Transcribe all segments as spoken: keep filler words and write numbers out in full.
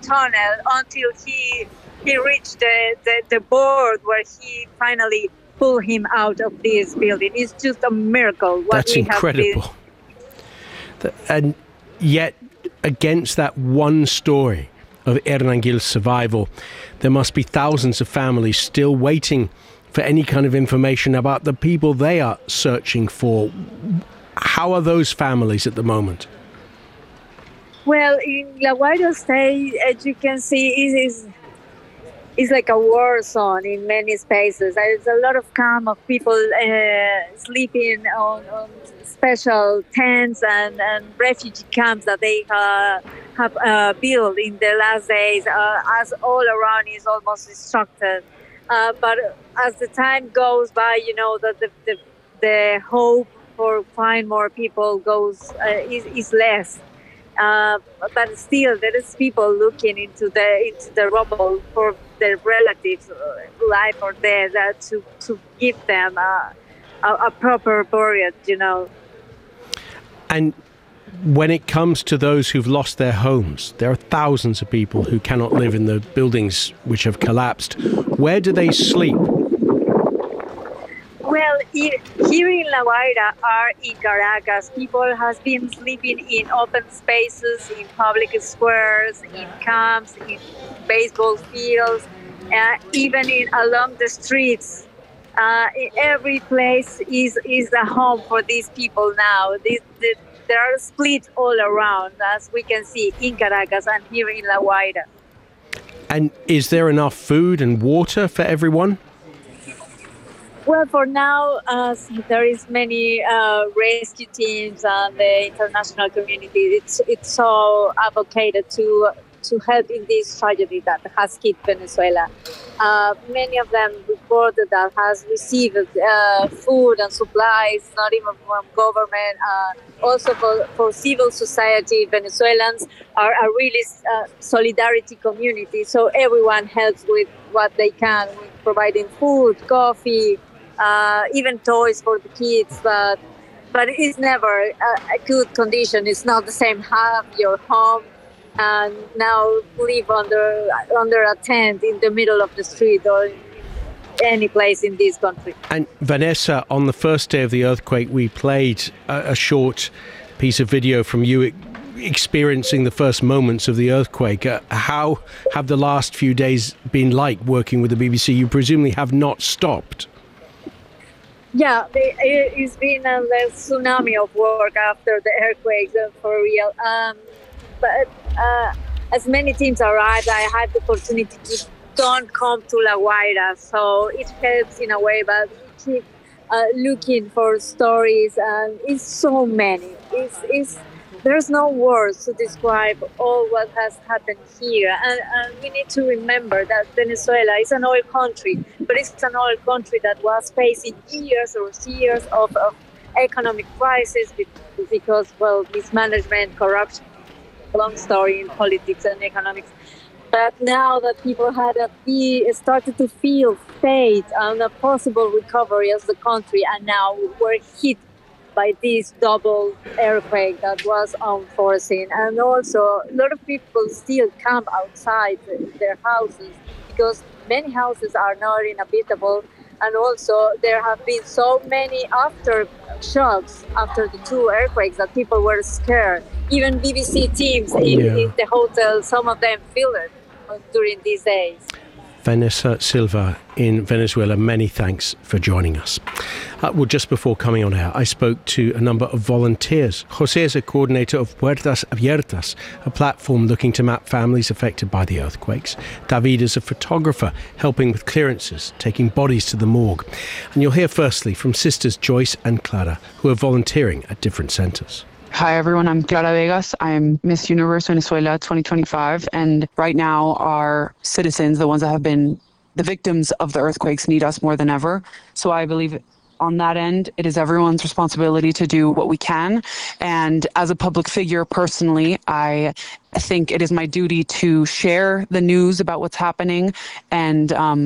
tunnel until he he reached the, the, the board where he finally pulled him out of this building. It's just a miracle. What That's we incredible. Have and yet, against that one story of Ernaguil's survival, there must be thousands of families still waiting for any kind of information about the people they are searching for. How are those families at the moment? Well, in La Guaira State, as you can see, it is it's like a war zone in many spaces. There's a lot of camp of people uh, sleeping on, on special tents and, and refugee camps that they uh, have uh, built in the last days, uh, as all around is almost destructed. Uh, but as the time goes by, you know, that the, the, the hope for find more people goes uh, is, is less. Uh, but still, there is people looking into the into the rubble for their relatives, uh, life or death, uh, to to give them uh, a, a proper burial, you know. And when it comes to those who've lost their homes, there are thousands of people who cannot live in the buildings which have collapsed. Where do they sleep? Well, here in La Guaira or in Caracas, people have been sleeping in open spaces, in public squares, in camps, in baseball fields, uh, even in along the streets. Uh, every place is, is a home for these people now. These, the, they are split all around, as we can see in Caracas and here in La Guaira. And is there enough food and water for everyone? Well, for now, uh, there is many uh, rescue teams and the international community. It's it's so advocated to to help in this tragedy that has hit Venezuela. Uh, many of them reported that has received uh, food and supplies, not even from government. Uh, also for, for civil society, Venezuelans are a really uh, solidarity community. So everyone helps with what they can, with providing food, coffee, Uh, even toys for the kids, but but it's never a, a good condition. It's not the same. Have your home and now live under under a tent in the middle of the street or any place in this country. And Vanessa, on the first day of the earthquake, we played a, a short piece of video from you experiencing the first moments of the earthquake. Uh, how have the last few days been like working with the B B C? You presumably have not stopped. Yeah, it's been a tsunami of work after the earthquake, for real. Um, but uh, as many teams arrived, I had the opportunity to don't come to La Guaira, so it helps in a way, but we keep uh, looking for stories, and it's so many. It's, it's There's no words to describe all what has happened here. And, and we need to remember that Venezuela is an oil country, but it's an oil country that was facing years or years of, of economic crisis because, well, mismanagement, corruption, long story in politics and economics. But now that people had a be, started to feel faith and a possible recovery as the country, and now we're hit by this double earthquake that was unforeseen. And also, a lot of people still camp outside their houses because many houses are not inhabitable. And also, there have been so many aftershocks after the two earthquakes that people were scared. Even B B C teams in, yeah. in the hotel, some of them feel it during these days. Vanessa Silva in Venezuela, many thanks for joining us. Uh, well, just before coming on air, I spoke to a number of volunteers. Jose is a coordinator of Puertas Abiertas, a platform looking to map families affected by the earthquakes. David is a photographer helping with clearances, taking bodies to the morgue. And you'll hear firstly from sisters Joyce and Clara, who are volunteering at different centres. Hi everyone, I'm Clara Vegas. I'm Miss Universe Venezuela twenty twenty-five, and right now our citizens, the ones that have been the victims of the earthquakes, need us more than ever. So I believe on that end, it is everyone's responsibility to do what we can. And as a public figure, personally, I think it is my duty to share the news about what's happening and um,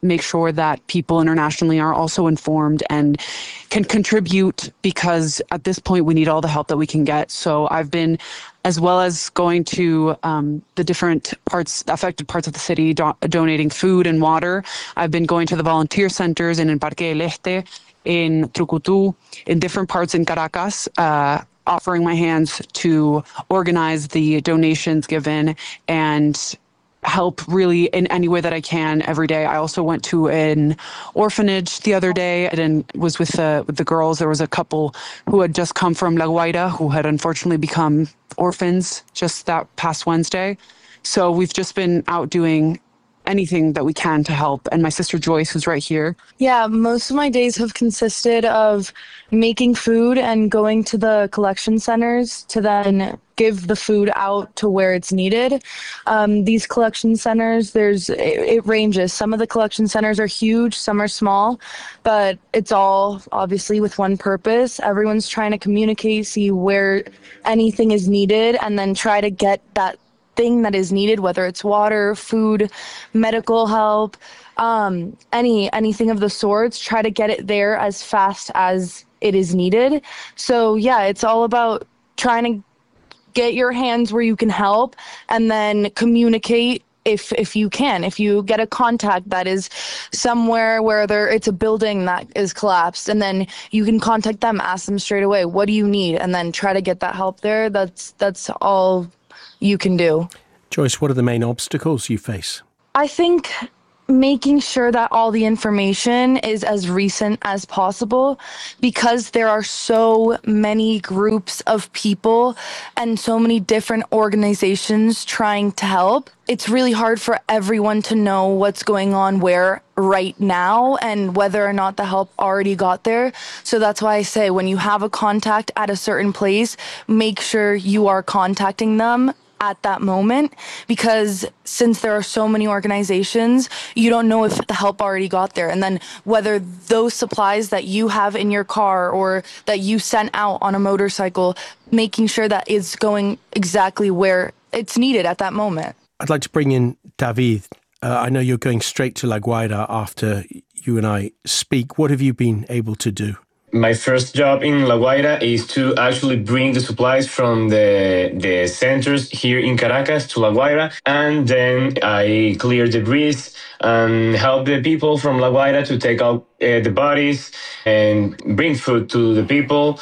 make sure that people internationally are also informed and can contribute, because at this point we need all the help that we can get. So I've been, as well as going to um, the different parts, affected parts of the city, do- donating food and water. I've been going to the volunteer centers in, in Parque del Este, in Trucutu, in different parts in Caracas, uh, offering my hands to organize the donations given and help really in any way that I can every day. I also went to an orphanage the other day and was with the, with the girls. There was a couple who had just come from La Guaira who had unfortunately become orphans just that past Wednesday. So we've just been out doing anything that we can to help. And my sister Joyce, who's right here. Yeah, most of my days have consisted of making food and going to the collection centers to then give the food out to where it's needed. Um, these collection centers, there's it, it ranges. Some of the collection centers are huge, some are small, but it's all obviously with one purpose. Everyone's trying to communicate, see where anything is needed, and then try to get that thing that is needed, whether it's water, food, medical help, um, any anything of the sorts, try to get it there as fast as it is needed. So yeah, it's all about trying to get your hands where you can help and then communicate if if you can. If you get a contact that is somewhere where there it's a building that is collapsed, and then you can contact them, ask them straight away, what do you need? And then try to get that help there. That's that's all you can do. Joyce, what are the main obstacles you face? I think making sure that all the information is as recent as possible, because there are so many groups of people and so many different organizations trying to help. It's really hard for everyone to know what's going on where right now and whether or not the help already got there. So that's why I say when you have a contact at a certain place, make sure you are contacting them at that moment, because since there are so many organizations, you don't know if the help already got there, and then whether those supplies that you have in your car or that you sent out on a motorcycle, making sure that it's going exactly where it's needed at that moment. I'd like to bring in David. Uh, I know you're going straight to La Guaira after you and I speak. What have you been able to do? My first job in La Guaira is to actually bring the supplies from the the centers here in Caracas to La Guaira, and then I clear debris and help the people from La Guaira to take out uh, the bodies and bring food to the people,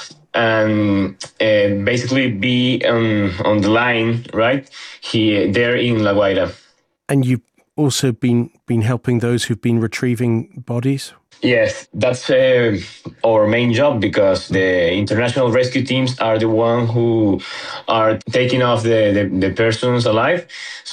and uh, basically be on, on the line right here there in La Guaira. And you've also been been helping those who've been retrieving bodies? Yes, that's uh, our main job, because the international rescue teams are the one who are taking off the, the, the persons alive.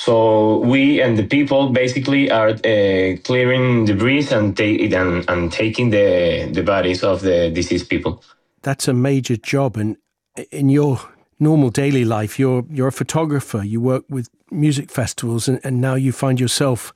So we and the people basically are uh, clearing debris and, ta- and, and taking the, the bodies of the deceased people. That's a major job. And in your normal daily life, you're you're a photographer, you work with music festivals, and, and now you find yourself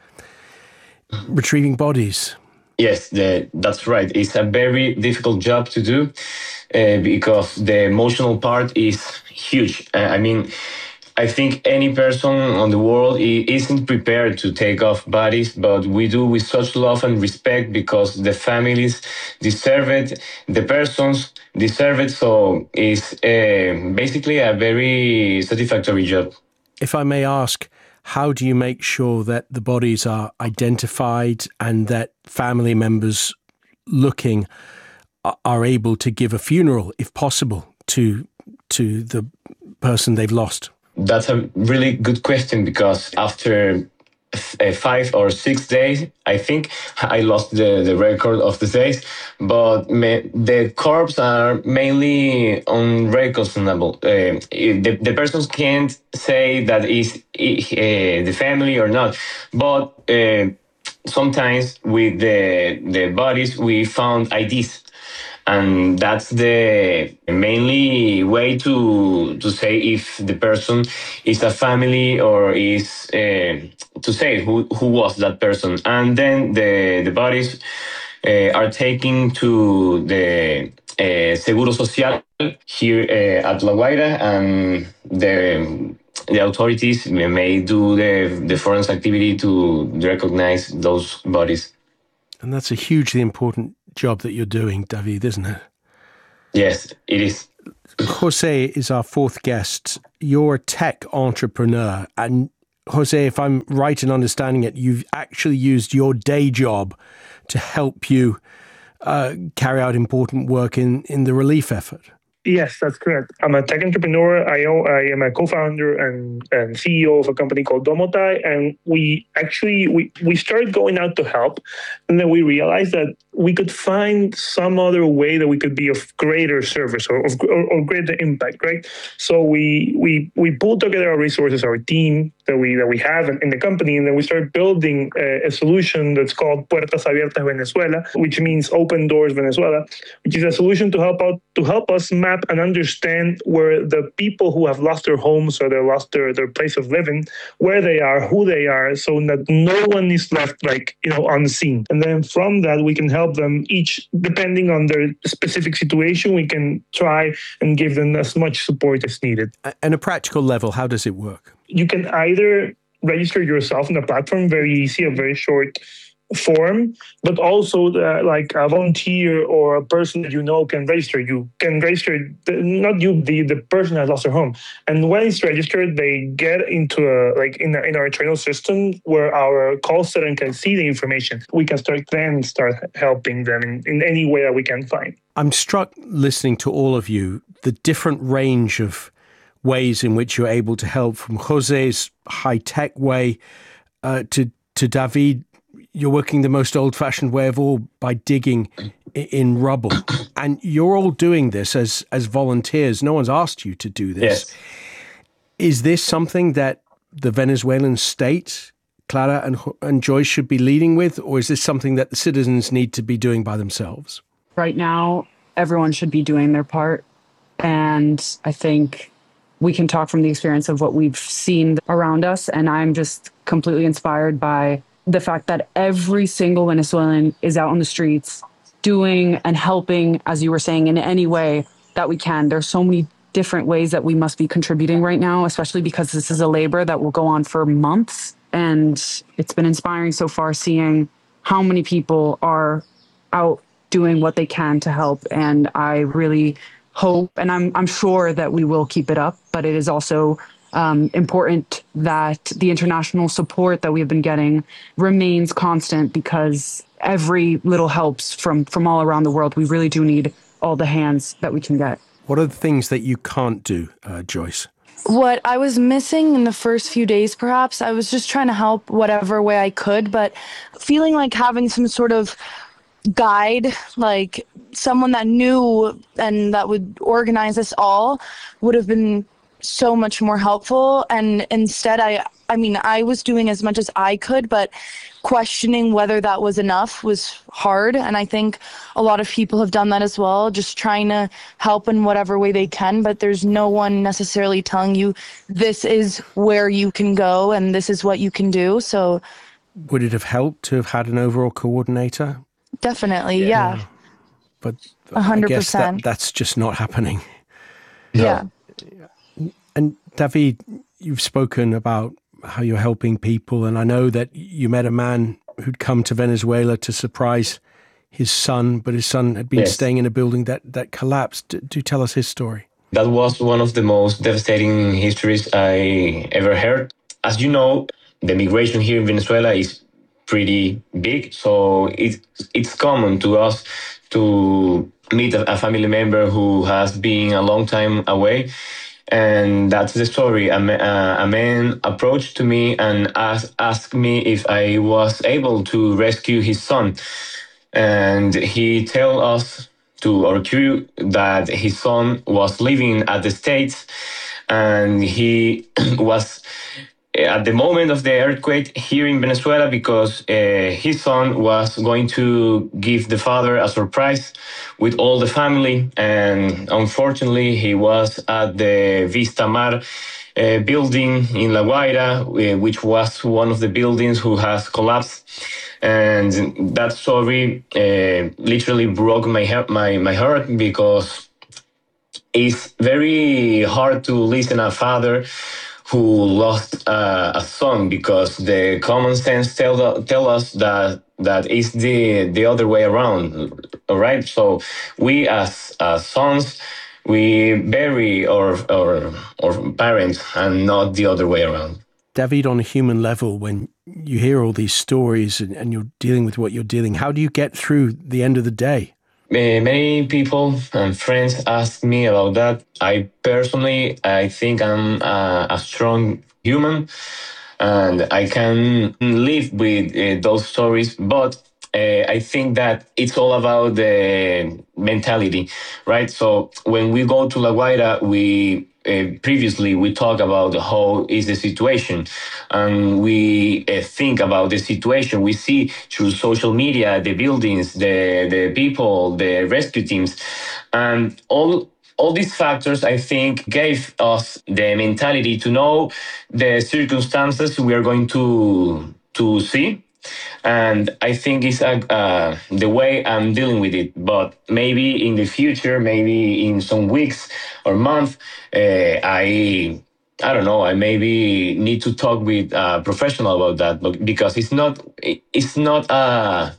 retrieving bodies. Yes, the, that's right. It's a very difficult job to do uh, because the emotional part is huge. Uh, I mean, I think any person on the world isn't prepared to take off bodies, but we do with such love and respect because the families deserve it, the persons deserve it. So it's uh, basically a very satisfactory job. If I may ask, how do you make sure that the bodies are identified and that family members looking are able to give a funeral, if possible, to to the person they've lost? That's a really good question, because after uh, five or six days, I think I lost the, the record of the days, but me, the corpses are mainly unrecognizable. Uh, the, the persons can't say that is uh, the family or not, but uh, sometimes with the, the bodies we found I Ds. And that's the mainly way to to say if the person is a family or is uh, to say who, who was that person. And then the, the bodies uh, are taken to the uh, Seguro Social here uh, at La Guaira, and the the authorities may do the, the forensic activity to recognize those bodies. And that's a hugely important job that you're doing, David, isn't it? Yes, it is. Jose is our fourth guest. You're a tech entrepreneur. And Jose, if I'm right in understanding it, you've actually used your day job to help you uh, carry out important work in, in the relief effort. Yes, that's correct. I'm a tech entrepreneur. I, own, I am a co-founder and, and C E O of a company called Domotai. And we actually, we, we started going out to help. And then we realized that we could find some other way that we could be of greater service or of or, or greater impact, right? So we we we pulled together our resources, our team that we that we have in, in the company, and then we started building a, a solution that's called Puertas Abiertas Venezuela, which means Open Doors Venezuela, which is a solution to help out to help us map and understand where the people who have lost their homes or they lost their, their place of living, where they are, who they are, so that no one is left like you know unseen. And then from that we can help them each, depending on their specific situation, we can try and give them as much support as needed. And a practical level, how does it work? You can either register yourself on the platform, very easy, a very short form, but also the, like a volunteer or a person that you know can register. You can register, the, not you, the, the person that lost their home. And when it's registered, they get into a, like in, a, in our internal system where our call center can see the information. We can start then start helping them in, in any way that we can find. I'm struck listening to all of you, the different range of ways in which you're able to help, from Jose's high-tech way uh, to, to David. You're working the most old-fashioned way of all by digging in rubble. And you're all doing this as as volunteers. No one's asked you to do this. Yes. Is this something that the Venezuelan state, Clara and, and Joyce, should be leading with? Or is this something that the citizens need to be doing by themselves? Right now, everyone should be doing their part. And I think we can talk from the experience of what we've seen around us. And I'm just completely inspired by the fact that every single Venezuelan is out on the streets doing and helping, as you were saying, in any way that we can. There's so many different ways that we must be contributing right now, especially because this is a labor that will go on for months. And it's been inspiring so far seeing how many people are out doing what they can to help. And I really hope, and I'm I'm sure that we will keep it up, but it is also Um, important that the international support that we've been getting remains constant, because every little helps from, from all around the world. We really do need all the hands that we can get. What are the things that you can't do, uh, Joyce? What I was missing in the first few days, perhaps, I was just trying to help whatever way I could, but feeling like having some sort of guide, like someone that knew and that would organize us all, would have been so much more helpful. And instead, I I mean, I was doing as much as I could, but questioning whether that was enough was hard. And I think a lot of people have done that as well, just trying to help in whatever way they can. But there's no one necessarily telling you this is where you can go and this is what you can do. So would it have helped to have had an overall coordinator? Definitely, yeah. yeah. But one hundred percent. I guess that, that's just not happening. No. Yeah. And David, you've spoken about how you're helping people, and I know that you met a man who'd come to Venezuela to surprise his son, but his son had been yes. staying in a building that, that collapsed. Do, do tell us his story. That was one of the most devastating histories I ever heard. As you know, the migration here in Venezuela is pretty big, so it, it's common to us to meet a, a family member who has been a long time away. And that's the story. A, uh, a man approached to me and asked, asked me if I was able to rescue his son. And he told us, to our crew, that his son was living at the States, and he was at the moment of the earthquake here in Venezuela because uh, his son was going to give the father a surprise with all the family. And unfortunately, he was at the Vista Mar uh, building in La Guaira, uh, which was one of the buildings who has collapsed. And that story uh, literally broke my, he- my, my heart, because it's very hard to listen to a father who lost uh, a son, because the common sense tell tell us that that is the the other way around. All right, so we as, as sons, we bury our, our our parents, and not the other way around. David, on a human level, when you hear all these stories and, and you're dealing with what you're dealing, how do you get through the end of the day? Uh, many people and friends ask me about that. I personally, I think I'm a, a strong human, and I can live with uh, those stories, but uh, I think that it's all about the mentality, right? So when we go to La Guaira, we uh, previously we talk about how is the situation, and we uh, think about the situation. We see through social media the buildings, the the people, the rescue teams, and all all these factors, I think, gave us the mentality to know the circumstances we are going to to see. And I think it's uh, uh, the way I'm dealing with it. But maybe in the future, maybe in some weeks or month, uh, I I don't know. I maybe need to talk with a professional about that, but because it's not it's not a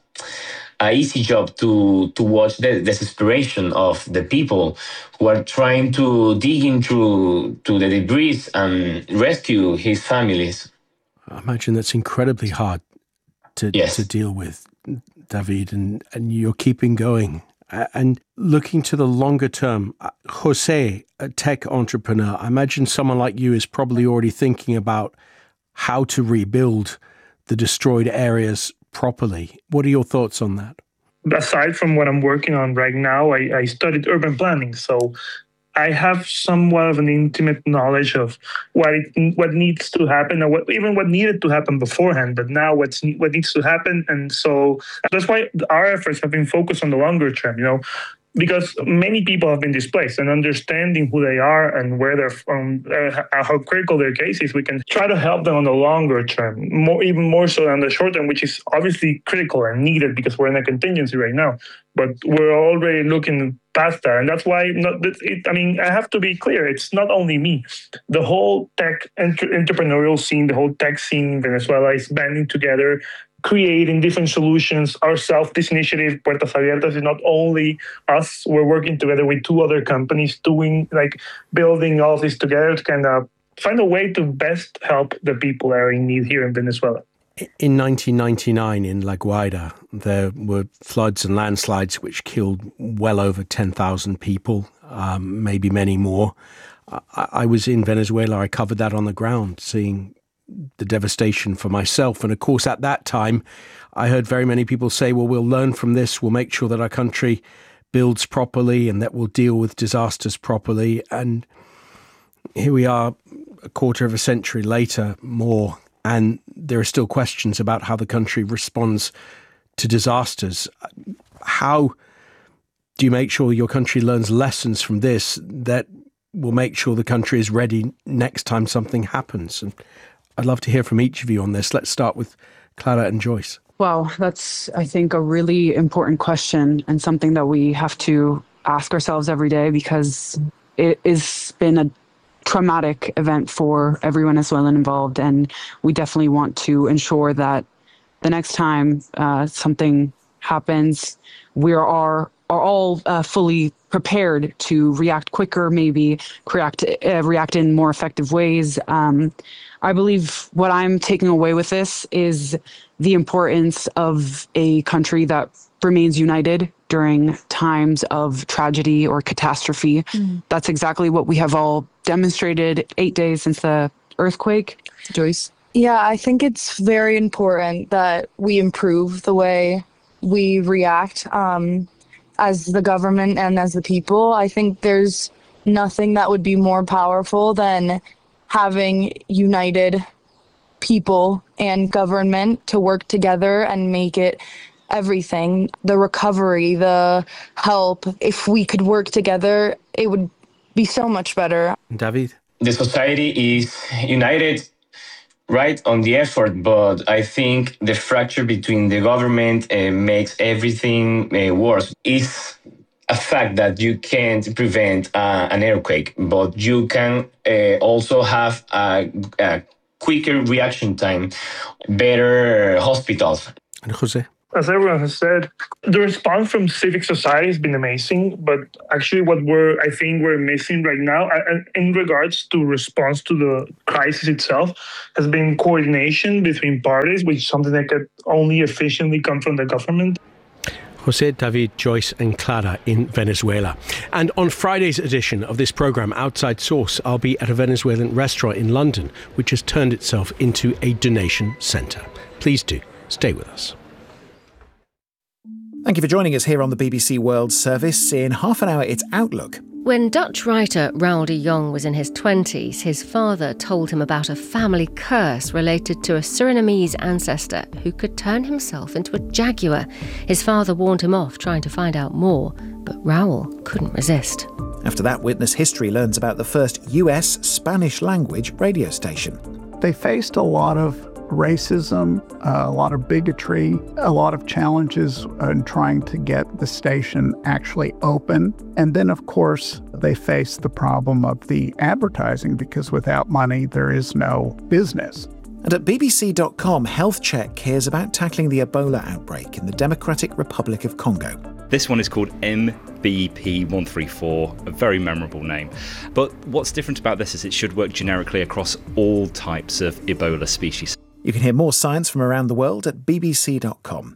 a easy job to to watch the desperation of the people who are trying to dig into to the debris and rescue his families. I imagine that's incredibly hard to Yes. to deal with, David, and, and you're keeping going. And looking to the longer term, Jose, a tech entrepreneur, I imagine someone like you is probably already thinking about how to rebuild the destroyed areas properly. What are your thoughts on that? Aside from what I'm working on right now, I, I studied urban planning. So I have somewhat of an intimate knowledge of what it, what needs to happen, or what even what needed to happen beforehand. But now what's what needs to happen, and so that's why our efforts have been focused on the longer term. You know, because many people have been displaced, and understanding who they are and where they're from, uh, how critical their case is, we can try to help them on the longer term, more even more so than the short term, which is obviously critical and needed because we're in a contingency right now. But we're already looking past that, and that's why. Not it, I mean, I have to be clear. It's not only me. The whole tech entre- entrepreneurial scene, the whole tech scene in Venezuela is banding together, creating different solutions ourselves. This initiative, Puertas Abiertas, is not only us. We're working together with two other companies, doing like building all this together to kind of find a way to best help the people that are in need here in Venezuela. In nineteen ninety-nine in La Guaira, there were floods and landslides which killed well over ten thousand people, um, maybe many more. I, I was in Venezuela. I covered that on the ground, seeing the devastation for myself. And of course, at that time, I heard very many people say, well, we'll learn from this. We'll make sure that our country builds properly and that we'll deal with disasters properly. And here we are a quarter of a century later, more, and there are still questions about how the country responds to disasters. How do you make sure your country learns lessons from this that will make sure the country is ready next time something happens? And I'd love to hear from each of you on this. Let's start with Clara and Joyce. Wow, that's, I think, a really important question, and something that we have to ask ourselves every day, because it has been a traumatic event for every Venezuelan involved, and we definitely want to ensure that the next time uh, something happens, we are, are all uh, fully prepared to react quicker, maybe react, uh, react in more effective ways. Um, I believe what I'm taking away with this is the importance of a country that remains united during times of tragedy or catastrophe. Mm. That's exactly what we have all demonstrated eight days since the earthquake. Joyce? Yeah, I think it's very important that we improve the way we react um, as the government and as the people. I think there's nothing that would be more powerful than having united people and government to work together and make it everything, the recovery, the help. If we could work together, it would be so much better. David? The society is united, right, on the effort, but I think the fracture between the government uh, makes everything uh, worse. It's a fact that you can't prevent uh, an earthquake, but you can uh, also have a, a quicker reaction time, better hospitals. And Jose? As everyone has said, the response from civic society has been amazing, but actually what we're, I think we're missing right now uh, in regards to response to the crisis itself has been coordination between parties, which is something that could only efficiently come from the government. Jose, David, Joyce and Clara in Venezuela. And on Friday's edition of this programme, Outside Source, I'll be at a Venezuelan restaurant in London, which has turned itself into a donation centre. Please do stay with us. Thank you for joining us here on the B B C World Service. In half an hour, it's Outlook. When Dutch writer Raoul de Jong was in his twenties, his father told him about a family curse related to a Surinamese ancestor who could turn himself into a jaguar. His father warned him off trying to find out more, but Raoul couldn't resist. After that, Witness History learns about the first U S Spanish language radio station. They faced a lot of racism, uh, a lot of bigotry, a lot of challenges in trying to get the station actually open. And then, of course, they faced the problem of the advertising, because without money, there is no business. And at B B C dot com, Health Check hears about tackling the Ebola outbreak in the Democratic Republic of Congo. This one is called M B P one three four, a very memorable name. But what's different about this is it should work generically across all types of Ebola species. You can hear more science from around the world at B B C dot com.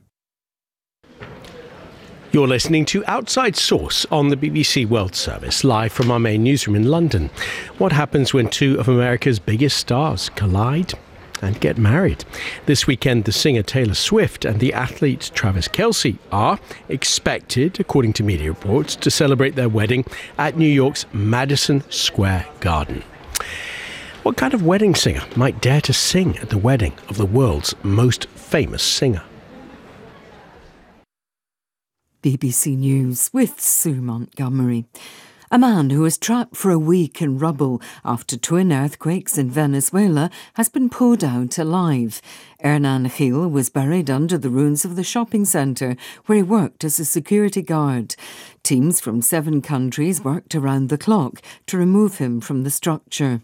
You're listening to Outside Source on the B B C World Service, live from our main newsroom in London. What happens when two of America's biggest stars collide and get married? This weekend, the singer Taylor Swift and the athlete Travis Kelce are expected, according to media reports, to celebrate their wedding at New York's Madison Square Garden. What kind of wedding singer might dare to sing at the wedding of the world's most famous singer? B B C News with Sue Montgomery. A man who was trapped for a week in rubble after twin earthquakes in Venezuela has been pulled out alive. Hernan Gil was buried under the ruins of the shopping centre where he worked as a security guard. Teams from seven countries worked around the clock to remove him from the structure.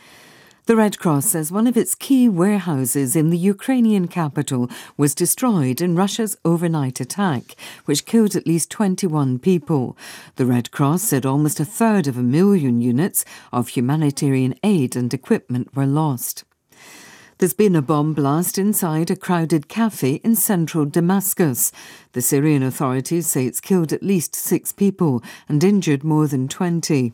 The Red Cross says one of its key warehouses in the Ukrainian capital was destroyed in Russia's overnight attack, which killed at least twenty-one people. The Red Cross said almost a third of a million units of humanitarian aid and equipment were lost. There's been a bomb blast inside a crowded cafe in central Damascus. The Syrian authorities say it's killed at least six people and injured more than twenty.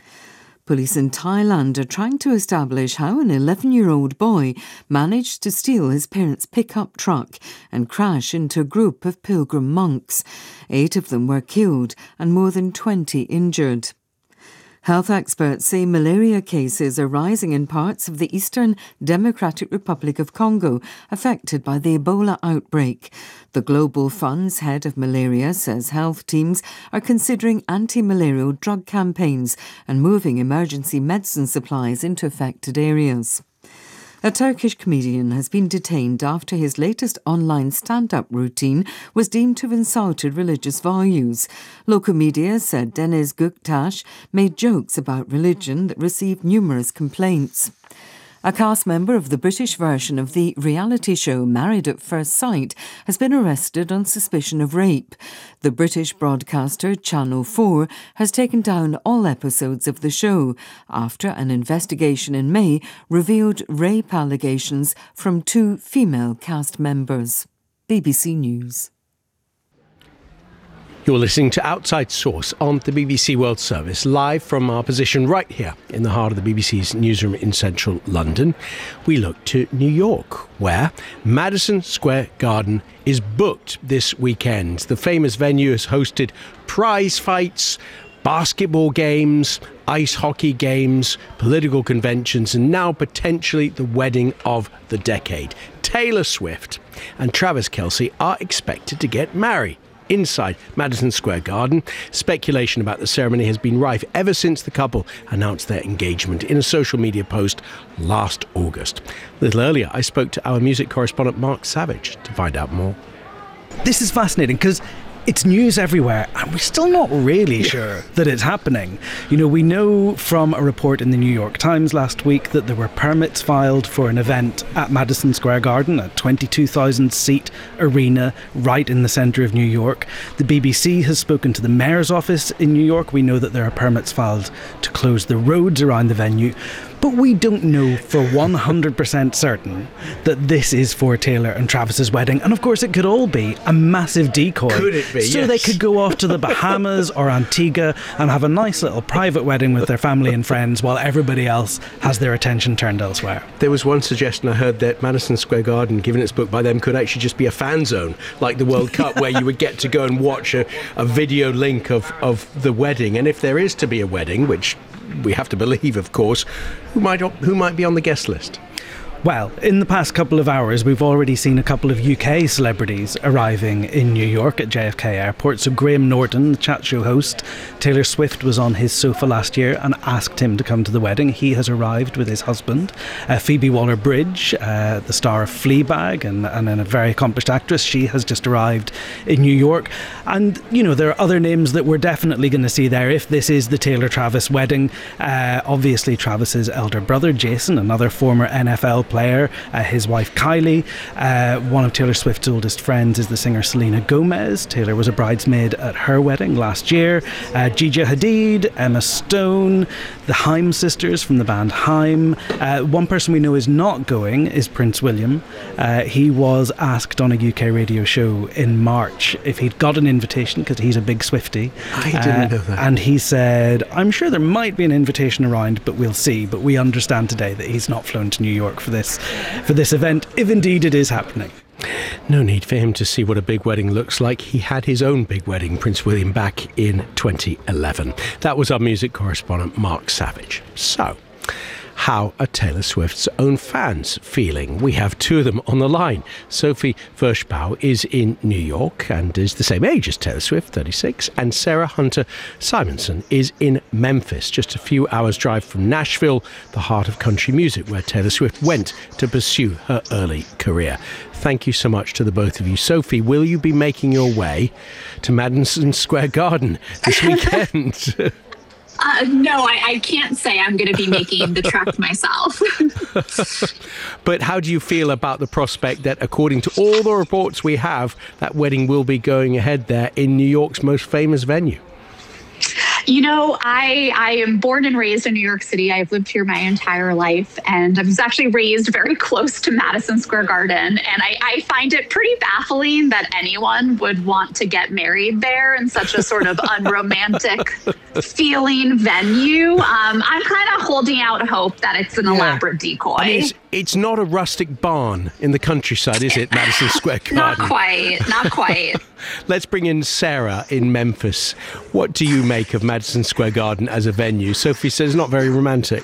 Police in Thailand are trying to establish how an eleven-year-old boy managed to steal his parents' pickup truck and crash into a group of pilgrim monks. Eight of them were killed and more than twenty injured. Health experts say malaria cases are rising in parts of the Eastern Democratic Republic of Congo affected by the Ebola outbreak. The Global Fund's head of malaria says health teams are considering anti-malarial drug campaigns and moving emergency medicine supplies into affected areas. A Turkish comedian has been detained after his latest online stand-up routine was deemed to have insulted religious values. Local media said Deniz Göktaş made jokes about religion that received numerous complaints. A cast member of the British version of the reality show Married at First Sight has been arrested on suspicion of rape. The British broadcaster Channel four has taken down all episodes of the show after an investigation in May revealed rape allegations from two female cast members. B B C News. You're listening to Outside Source on the B B C World Service, live from our position right here in the heart of the B B C's newsroom in central London. We look to New York, where Madison Square Garden is booked this weekend. The famous venue has hosted prize fights, basketball games, ice hockey games, political conventions, and now potentially the wedding of the decade. Taylor Swift and Travis Kelce are expected to get married inside Madison Square Garden. Speculation about the ceremony has been rife ever since the couple announced their engagement in a social media post last August. A little earlier, I spoke to our music correspondent Mark Savage to find out more. This is fascinating because it's news everywhere, and we're still not really sure that it's happening. You know, we know from a report in the New York Times last week that there were permits filed for an event at Madison Square Garden, a twenty-two thousand seat arena right in the centre of New York. The B B C has spoken to the mayor's office in New York. We know that there are permits filed to close the roads around the venue. But we don't know for one hundred percent certain that this is for Taylor and Travis's wedding. And of course, it could all be a massive decoy. Could it be? So yes. they could go off to the Bahamas or Antigua and have a nice little private wedding with their family and friends while everybody else has their attention turned elsewhere. There was one suggestion I heard that Madison Square Garden, given its book by them, could actually just be a fan zone, like the World Cup, where you would get to go and watch a, a video link of, of the wedding. And if there is to be a wedding, which we have to believe, of course, who might who might be on the guest list? Well, in the past couple of hours, we've already seen a couple of U K celebrities arriving in New York at J F K Airport. So Graham Norton, the chat show host, Taylor Swift was on his sofa last year and asked him to come to the wedding. He has arrived with his husband. Uh, Phoebe Waller-Bridge, uh, the star of Fleabag and, and a very accomplished actress, she has just arrived in New York. And, you know, there are other names that we're definitely going to see there if this is the Taylor-Travis wedding. Uh, obviously, Travis's elder brother, Jason, another former N F L player, uh, his wife Kylie. Uh, one of Taylor Swift's oldest friends is the singer Selena Gomez. Taylor was a bridesmaid at her wedding last year. Uh, Gigi Hadid, Emma Stone, the Haim sisters from the band Haim. Uh, one person we know is not going is Prince William. Uh, he was asked on a U K radio show in March if he'd got an invitation, because he's a big Swiftie. I didn't uh, know that. And he said, I'm sure there might be an invitation around, but we'll see. But we understand today that he's not flown to New York for this for this event, if indeed it is happening. No need for him to see what a big wedding looks like. He had his own big wedding, Prince William, back in twenty eleven. That was our music correspondent, Mark Savage. So, how are Taylor Swift's own fans feeling? We have two of them on the line. Sophie Vershbow is in New York and is the same age as Taylor Swift, thirty-six, and Sarah Hunter Simonson is in Memphis, just a few hours' drive from Nashville, the heart of country music, where Taylor Swift went to pursue her early career. Thank you so much to the both of you. Sophie, will you be making your way to Madison Square Garden this weekend? Uh, no, I, I can't say I'm going to be making the trek myself. But how do you feel about the prospect that, according to all the reports we have, that wedding will be going ahead there in New York's most famous venue? You know, I I am born and raised in New York City. I've lived here my entire life, and I was actually raised very close to Madison Square Garden. And I, I find it pretty baffling that anyone would want to get married there in such a sort of unromantic feeling venue. Um, I'm kind of holding out hope that it's an yeah. elaborate decoy. I mean, it's, it's not a rustic barn in the countryside, is it, Madison Square Garden? Not quite, not quite. Let's bring in Sarah in Memphis. What do you make of Madison Square Garden as a venue? Sophie says not very romantic.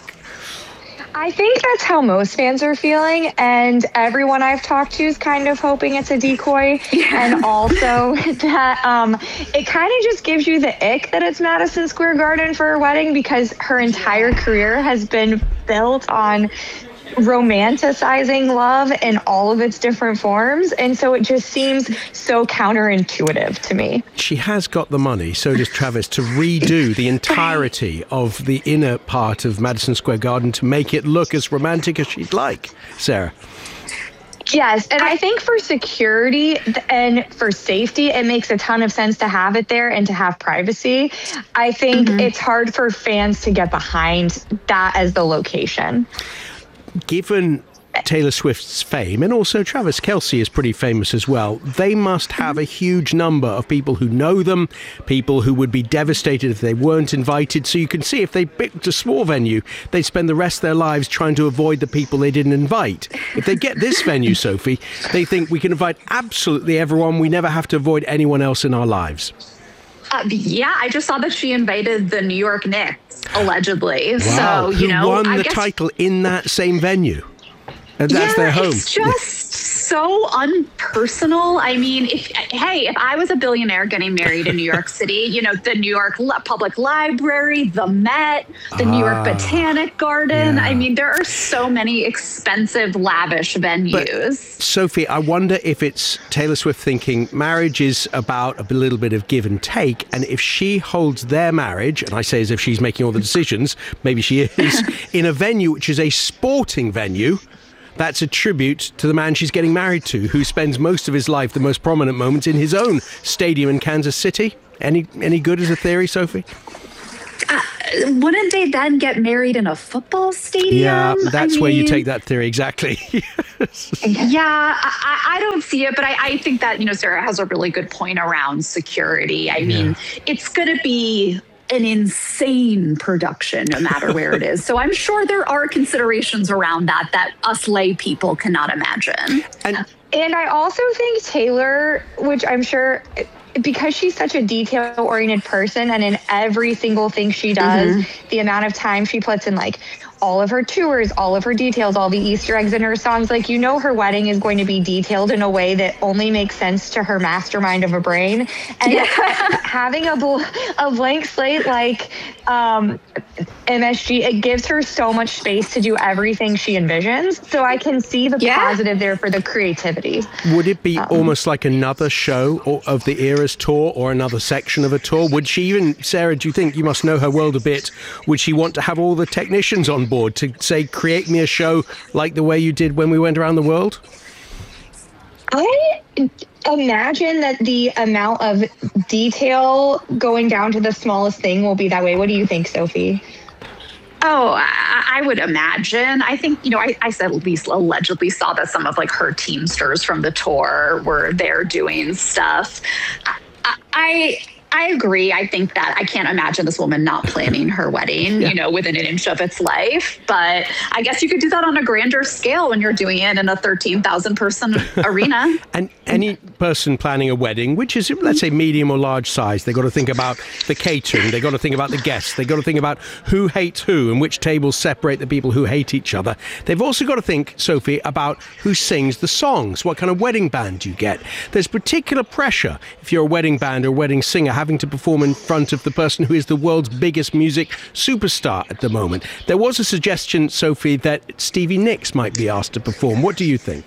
I think that's how most fans are feeling, and everyone I've talked to is kind of hoping it's a decoy. Yeah. And also that um, it kind of just gives you the ick that it's Madison Square Garden for her wedding, because her entire career has been built on romanticizing love in all of its different forms, and so it just seems so counterintuitive to me. She has got the money, so does Travis, to redo the entirety of the inner part of Madison Square Garden to make it look as romantic as she'd like. Sarah? Yes, and I think for security and for safety, it makes a ton of sense to have it there and to have privacy. I think mm-hmm. it's hard for fans to get behind that as the location. Given Taylor Swift's fame, and also Travis Kelce is pretty famous as well, they must have a huge number of people who know them, people who would be devastated if they weren't invited. So you can see if they picked a small venue, they'd spend the rest of their lives trying to avoid the people they didn't invite. If they get this venue, Sophie, they think we can invite absolutely everyone. We never have to avoid anyone else in our lives. Uh, yeah, I just saw that she invited the New York Knicks, allegedly. Wow. So, you who know, won I the guess... title in that same venue. And that's yeah, their home. It's just so unpersonal. I mean, if hey, if I was a billionaire getting married in New York City, you know, the New York Public Library, the Met, the ah, New York Botanic Garden. Yeah. I mean, there are so many expensive, lavish venues. But, Sophie, I wonder if it's Taylor Swift thinking marriage is about a little bit of give and take, and if she holds their marriage, and I say as if she's making all the decisions, maybe she is, in a venue which is a sporting venue, that's a tribute to the man she's getting married to, who spends most of his life, the most prominent moments, in his own stadium in Kansas City. Any any good as a theory, Sophie? Uh, wouldn't they then get married in a football stadium? Yeah, that's I where mean, you take that theory, exactly. Yeah, I, I don't see it, but I, I think that, you know, Sarah has a really good point around security. I yeah. mean, it's going to be an insane production no matter where it is. So I'm sure there are considerations around that that us lay people cannot imagine. And, and I also think Taylor, which I'm sure, because she's such a detail-oriented person, and in every single thing she does, mm-hmm. the amount of time she puts in, like, all of her tours, all of her details, all the Easter eggs in her songs, like, you know, her wedding is going to be detailed in a way that only makes sense to her mastermind of a brain. And yeah. having a, bl- a blank slate like um, M S G, it gives her so much space to do everything she envisions. So I can see the yeah. positive there for the creativity. Would it be um, almost like another show or, of the Eras tour, or another section of a tour? Would she even, Sarah, do you think, you must know her world a bit, would she want to have all the technicians on board to say, create me a show like the way you did when we went around the world? I imagine that the amount of detail going down to the smallest thing will be that way. What do you think, Sophie? Oh, I, I would imagine. I think, you know, I, I said at least allegedly saw that some of like her teamsters from the tour were there doing stuff. I, I I agree. I think that I can't imagine this woman not planning her wedding, yeah. you know, within an inch of its life. But I guess you could do that on a grander scale when you're doing it in a thirteen thousand person arena. And any person planning a wedding, which is, let's say, medium or large size, they've got to think about the catering. They've got to think about the guests. They've got to think about who hates who and which tables separate the people who hate each other. They've also got to think, Sophie, about who sings the songs. What kind of wedding band do you get? There's particular pressure if you're a wedding band or a wedding singer having to perform in front of the person who is the world's biggest music superstar at the moment. There was a suggestion, Sophie, that Stevie Nicks might be asked to perform. What do you think?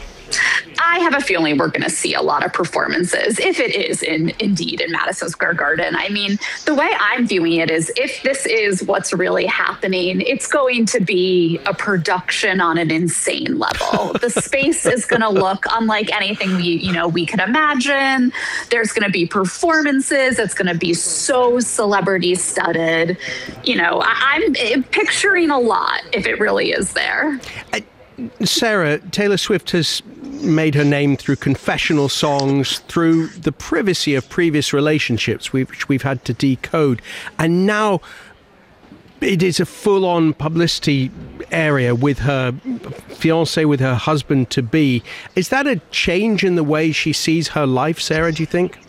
I have a feeling we're going to see a lot of performances, if it is in indeed in Madison Square Garden. I mean, the way I'm viewing it is, if this is what's really happening, it's going to be a production on an insane level. The space is going to look unlike anything we, you know, we could imagine. There's going to be performances. It's going to be so celebrity studded. You know, I- I'm picturing a lot if it really is there. I- Sarah, Taylor Swift has made her name through confessional songs, through the privacy of previous relationships which we've had to decode. And now it is a full-on publicity area with her fiancé, with her husband-to-be. Is that a change in the way she sees her life, Sarah, do you think?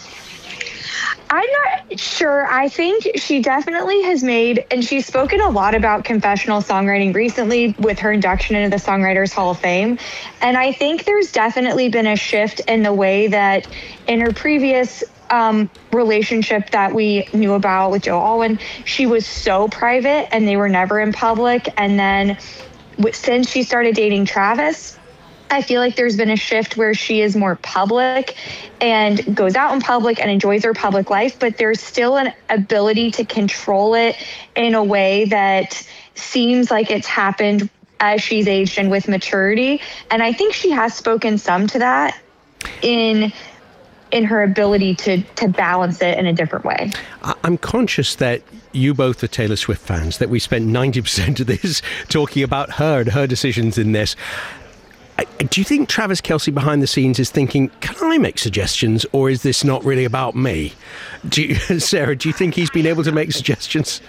I'm not sure. I think she definitely has made, and she's spoken a lot about confessional songwriting recently with her induction into the Songwriters Hall of Fame. And I think there's definitely been a shift in the way that in her previous um, relationship that we knew about with Joe Alwyn, she was so private and they were never in public. And then since she started dating Travis, I feel like there's been a shift where she is more public and goes out in public and enjoys her public life, but there's still an ability to control it in a way that seems like it's happened as she's aged and with maturity. And I think she has spoken some to that in in her ability to to balance it in a different way. I'm conscious that you both are Taylor Swift fans, that we spent ninety percent of this talking about her and her decisions in this. Do you think Travis Kelce behind the scenes is thinking, can I make suggestions, or is this not really about me? Do you, Sarah, do you think he's been able to make suggestions?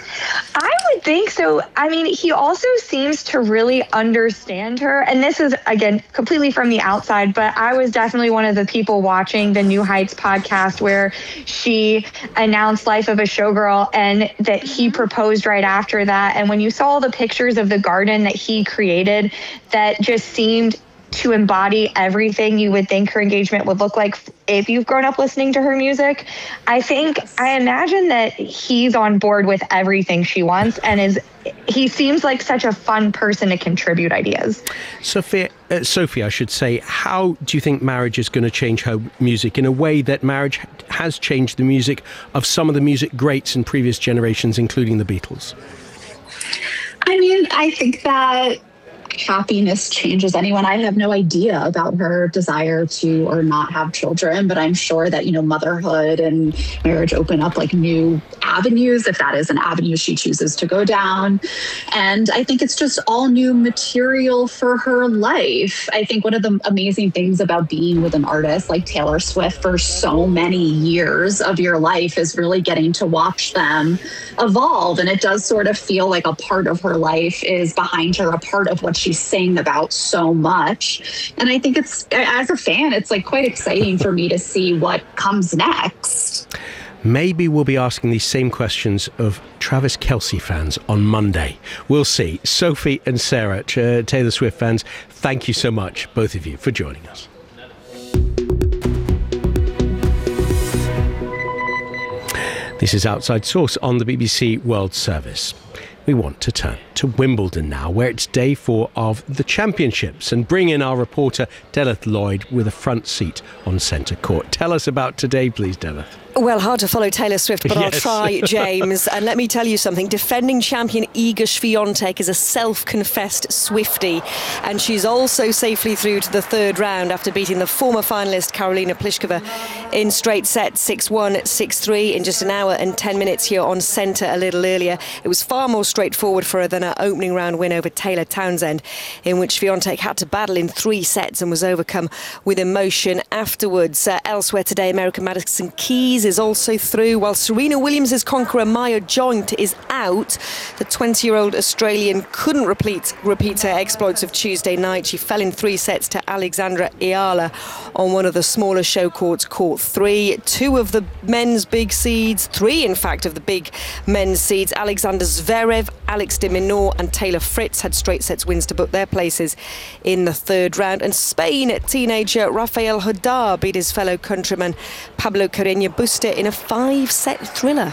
I would think so. I mean, he also seems to really understand her. And this is, again, completely from the outside, but I was definitely one of the people watching the New Heights podcast where she announced Life of a Showgirl and that he proposed right after that. And when you saw the pictures of the garden that he created, that just seemed to embody everything you would think her engagement would look like if you've grown up listening to her music. I think, I imagine that he's on board with everything she wants and is, he seems like such a fun person to contribute ideas. Sophia, uh, Sophie, I should say, how do you think marriage is going to change her music in a way that marriage has changed the music of some of the music greats in previous generations, including the Beatles? I mean, I think that happiness changes anyone. I have no idea about her desire to or not have children, but I'm sure that, you know, motherhood and marriage open up like new avenues, if that is an avenue she chooses to go down. And I think it's just all new material for her life. I think one of the amazing things about being with an artist like Taylor Swift for so many years of your life is really getting to watch them evolve. And it does sort of feel like a part of her life is behind her, a part of what she's saying about so much. And I think it's, as a fan, it's like quite exciting for me to see what comes next. Maybe we'll be asking these same questions of Travis Kelce fans on Monday. We'll see. Sophie and Sarah, uh, Taylor Swift fans, thank you so much, both of you, for joining us. This is Outside Source on the B B C World Service. We want to turn to Wimbledon now, where it's day four of the championships, and bring in our reporter, Delith Lloyd, with a front seat on centre court. Tell us about today, please, Delith. Well, hard to follow Taylor Swift, but Yes. I'll try, James. And let me tell you something. Defending champion Iga Swiatek is a self-confessed Swiftie, and she's also safely through to the third round after beating the former finalist Karolina Pliskova in straight sets, six one, six three, in just an hour and ten minutes here on centre a little earlier. It was far more straightforward for her than her opening round win over Taylor Townsend, in which Swiatek had to battle in three sets and was overcome with emotion afterwards. Uh, elsewhere today, American Madison Keys is also through, while Serena Williams' conqueror Maya Joint is out. The twenty-year-old Australian couldn't repeat, repeat her exploits of Tuesday night. She fell in three sets to Alexandra Eala on one of the smaller show courts, court three. Two of the men's big seeds, three in fact of the big men's seeds, Alexander Zverev, Alex de Minaur and Taylor Fritz had straight sets wins to book their places in the third round. And Spain teenager Rafael Nadal beat his fellow countryman Pablo Carreño Busta in a five-set thriller.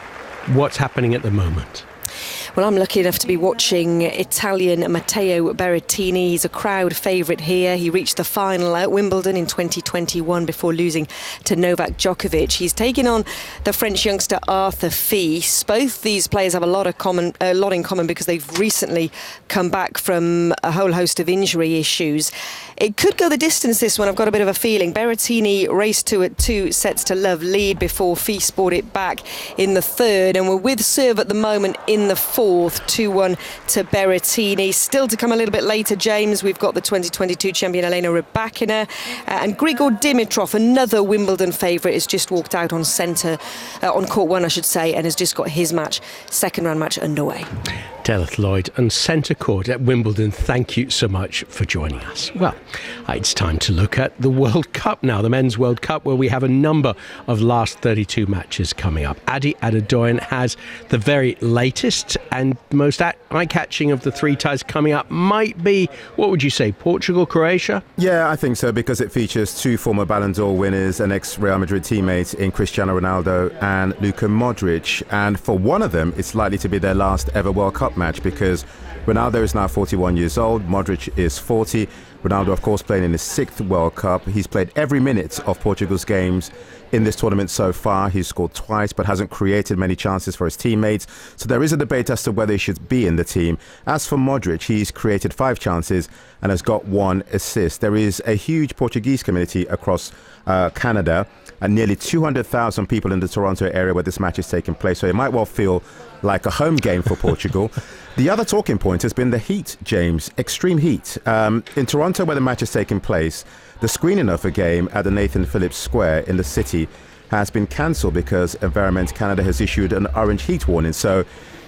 What's happening at the moment? Well, I'm lucky enough to be watching Italian Matteo Berrettini. He's a crowd favourite here. He reached the final at Wimbledon in twenty twenty-one before losing to Novak Djokovic. He's taken on the French youngster Arthur Fils. Both these players have a lot of common, a lot in common because they've recently come back from a whole host of injury issues. It could go the distance, this one. I've got a bit of a feeling. Berrettini raced to it two sets to love lead before Fils brought it back in the third, and we're with serve at the moment in the fourth. two one to Berrettini. Still to come a little bit later, James, we've got the twenty twenty-two champion Elena Rybakina, uh, and Grigor Dimitrov, another Wimbledon favourite, has just walked out on centre, uh, on court one I should say, and has just got his match, second round match underway. Delith Lloyd and centre court at Wimbledon, thank you so much for joining us. Well, it's time to look at the World Cup now, the Men's World Cup, where we have a number of last thirty-two matches coming up. Adi Adedoyan has the very latest and most eye-catching of the three ties coming up. Might be, what would you say, Portugal, Croatia? Yeah, I think so, because it features two former Ballon d'Or winners and ex-Real Madrid teammates in Cristiano Ronaldo and Luka Modric. And for one of them, it's likely to be their last ever World Cup match, because Ronaldo is now forty-one years old, Modric is forty. Ronaldo, of course, playing in his sixth World Cup. He's played every minute of Portugal's games in this tournament so far. He's scored twice but hasn't created many chances for his teammates. So there is a debate as to whether he should be in the team. As for Modric, he's created five chances and has got one assist. There is a huge Portuguese community across uh, Canada, and nearly two hundred thousand people in the Toronto area where this match is taking place. So it might well feel like a home game for Portugal. The other talking point has been the heat, James. Extreme heat. Um, in Toronto, where the match is taking place, the screening of a game at the Nathan Phillips Square in the city has been cancelled because Environment Canada has issued an orange heat warning. So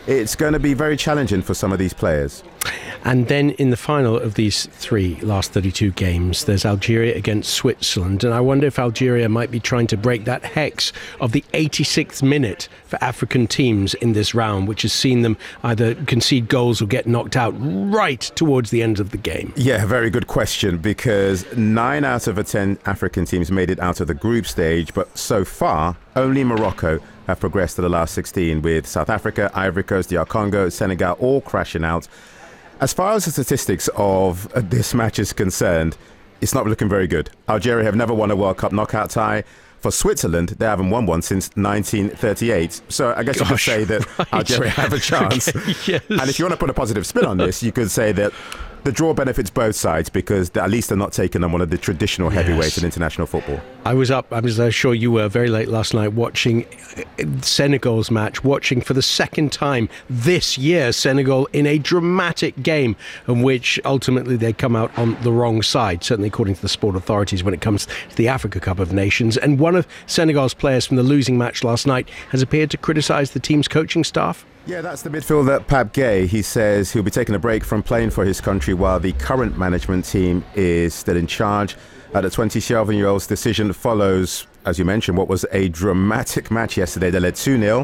it's going to be very challenging for some of these players. And then in the final of these three last thirty-two games, there's Algeria against Switzerland. And I wonder if Algeria might be trying to break that hex of the eighty-sixth minute for African teams in this round, which has seen them either concede goals or get knocked out right towards the end of the game. Yeah, very good question, because nine out of the ten African teams made it out of the group stage. But so far, only Morocco have progressed to the last sixteen, with South Africa, Ivory Coast, D R Congo, Senegal all crashing out. As far as the statistics of this match is concerned, it's not looking very good. Algeria have never won a World Cup knockout tie. For Switzerland, they haven't won one since nineteen thirty-eight. So I guess Gosh, you could say that right. Algeria have a chance. Okay, yes. And if you want to put a positive spin on this, you could say that the draw benefits both sides, because at least they're not taking on one of the traditional heavyweights yes. in international football. I was up, I was uh, sure you were, very late last night watching Senegal's match, watching for the second time this year Senegal in a dramatic game in which ultimately they come out on the wrong side, certainly according to the sport authorities when it comes to the Africa Cup of Nations. And one of Senegal's players from the losing match last night has appeared to criticise the team's coaching staff. Yeah, that's the midfielder Pape Gueye. He says he'll be taking a break from playing for his country while the current management team is still in charge. Uh, the twenty-seven-year-old's decision follows, as you mentioned, what was a dramatic match yesterday. They led two nil.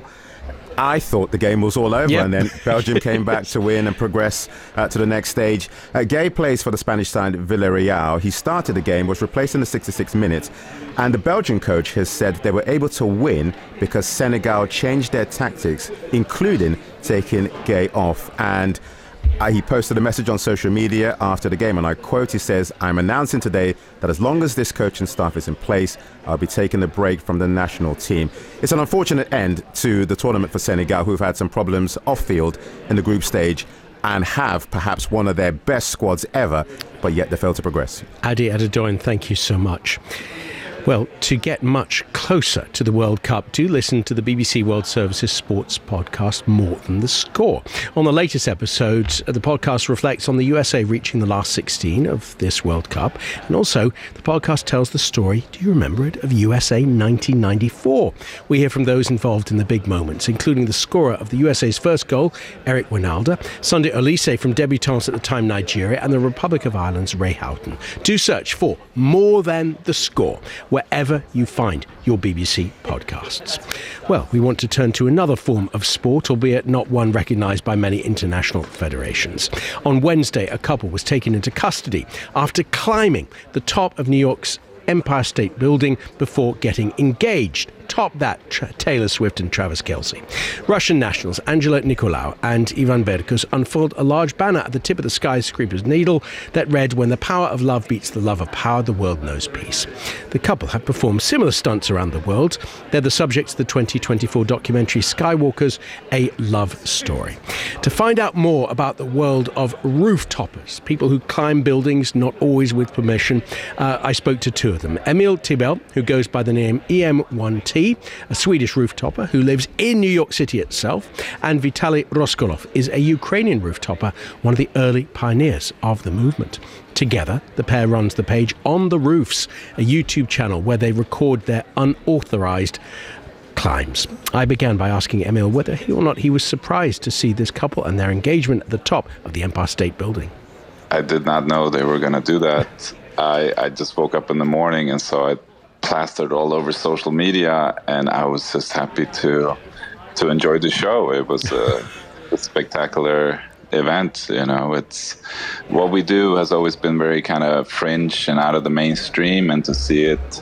I thought the game was all over, yep. and then Belgium came back to win and progress uh, to the next stage. Uh, Gueye plays for the Spanish side Villarreal. He started the game, was replaced in the sixty-sixth minute, and the Belgian coach has said they were able to win because Senegal changed their tactics, including taking Gueye off. And Uh, he posted a message on social media after the game, and I quote, he says, "I'm announcing today that as long as this coaching staff is in place, I'll be taking a break from the national team." It's an unfortunate end to the tournament for Senegal, who've had some problems off-field in the group stage and have perhaps one of their best squads ever, but yet they failed to progress. Adi Adedoyin, thank you so much. Well, to get much closer to the World Cup, do listen to the B B C World Service's sports podcast, More Than the Score. On the latest episode, the podcast reflects on the U S A reaching the last sixteen of this World Cup. And also, the podcast tells the story, do you remember it, of U S A nineteen ninety-four. We hear from those involved in the big moments, including the scorer of the U S A's first goal, Eric Winalda, Sunday Olise from debutants at the time Nigeria, and the Republic of Ireland's Ray Houghton. Do search for More Than the Score wherever you find your B B C podcasts. Well, we want to turn to another form of sport, albeit not one recognised by many international federations. On Wednesday, a couple was taken into custody after climbing the top of New York's Empire State Building before getting engaged. Top that, tra- Taylor Swift and Travis Kelce. Russian nationals Angela Nicolau and Ivan Berkus unfurled a large banner at the tip of the skyscraper's needle that read, "When the power of love beats the love of power, the world knows peace." The couple have performed similar stunts around the world. They're the subjects of the twenty twenty-four documentary Skywalkers, A Love Story. To find out more about the world of roof-toppers, people who climb buildings not always with permission, uh, I spoke to two of them. Emil Tibel, who goes by the name E M one T, a Swedish roof-topper who lives in New York City itself, and Vitaly Roskolov is a Ukrainian roof-topper, one of the early pioneers of the movement. Together, the pair runs the page On the Roofs, a YouTube channel where they record their unauthorized climbs. I began by asking Emil whether he or not he was surprised to see this couple and their engagement at the top of the Empire State Building. I did not know they were going to do that. I, I just woke up in the morning and saw it plastered all over social media, and I was just happy to to enjoy the show. It was a, a spectacular event. You know, it's what we do has always been very kind of fringe and out of the mainstream, and to see it